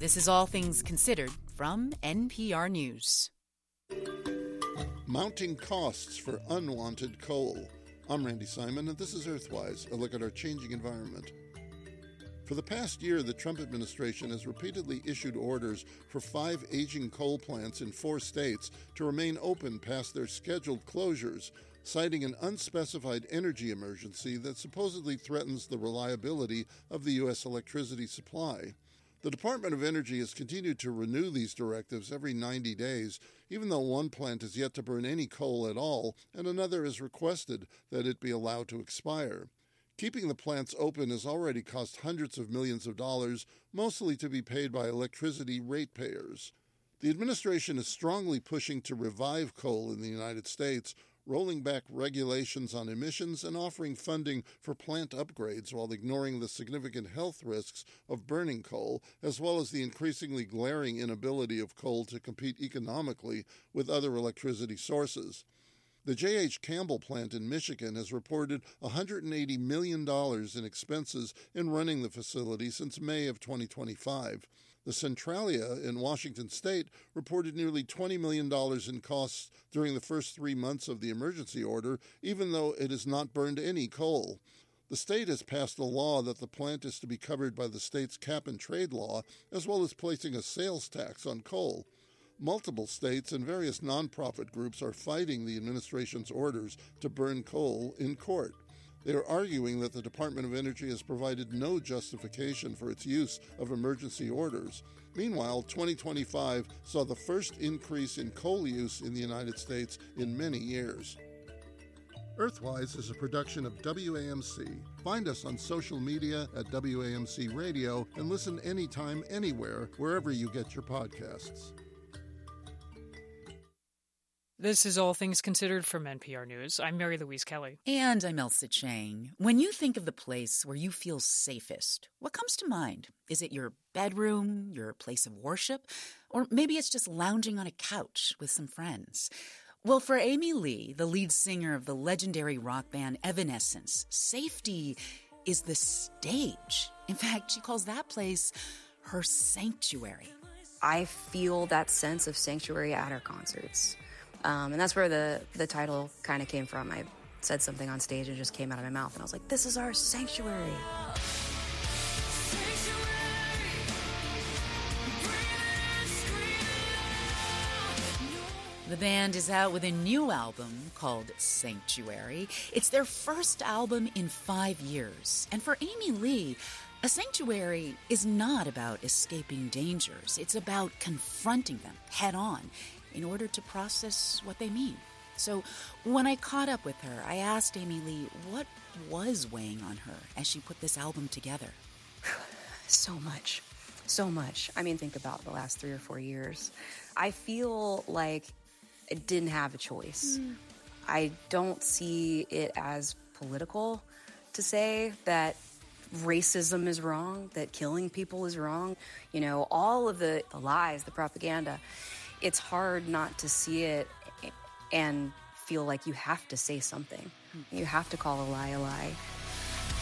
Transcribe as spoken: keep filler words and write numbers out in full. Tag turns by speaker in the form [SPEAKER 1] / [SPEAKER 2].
[SPEAKER 1] This is All Things Considered from N P R News.
[SPEAKER 2] Mounting costs for unwanted coal. I'm Randy Simon, and this is Earthwise, a look at our changing environment. For the past year, the Trump administration has repeatedly issued orders for five aging coal plants in four states to remain open past their scheduled closures, citing an unspecified energy emergency that supposedly threatens the reliability of the U S electricity supply. The Department of Energy has continued to renew these directives every ninety days, even though one plant has yet to burn any coal at all, and another has requested that it be allowed to expire. Keeping the plants open has already cost hundreds of millions of dollars, mostly to be paid by electricity ratepayers. The administration is strongly pushing to revive coal in the United States, rolling back regulations on emissions and offering funding for plant upgrades while ignoring the significant health risks of burning coal, as well as the increasingly glaring inability of coal to compete economically with other electricity sources. The J H. Campbell plant in Michigan has reported one hundred eighty million dollars in expenses in running the facility since May of twenty twenty-five. The Centralia in Washington state reported nearly twenty million dollars in costs during the first three months of the emergency order, even though it has not burned any coal. The state has passed a law that the plant is to be covered by the state's cap-and-trade law, as well as placing a sales tax on coal. Multiple states and various nonprofit groups are fighting the administration's orders to burn coal in court. They are arguing that the Department of Energy has provided no justification for its use of emergency orders. Meanwhile, twenty twenty-five saw the first increase in coal use in the United States in many years. Earthwise is a production of W A M C. Find us on social media at W A M C Radio and listen anytime, anywhere, wherever you get your podcasts.
[SPEAKER 3] This is All Things Considered from N P R News. I'm Mary Louise Kelly.
[SPEAKER 1] And I'm Elsa Chang. When you think of the place where you feel safest, what comes to mind? Is it your bedroom, your place of worship? Or maybe it's just lounging on a couch with some friends? Well, for Amy Lee, the lead singer of the legendary rock band Evanescence, safety is the stage. In fact, she calls that place her sanctuary.
[SPEAKER 4] I feel that sense of sanctuary at her concerts. Um, and that's where the, the title kind of came from. I said something on stage and it just came out of my mouth. And I was like, this is our sanctuary.
[SPEAKER 1] The band is out with a new album called Sanctuary. It's their first album in five years. And for Amy Lee, a sanctuary is not about escaping dangers. It's about confronting them head on in order to process what they mean. So when I caught up with her, I asked Amy Lee what was weighing on her as she put this album together.
[SPEAKER 4] So much. So much. I mean, think about the last three or four years. I feel like I didn't have a choice. Mm. I don't see it as political to say that racism is wrong, that killing people is wrong. You know, all of the, the lies, the propaganda. It's hard not to see it and feel like you have to say something. You have to call a lie a lie.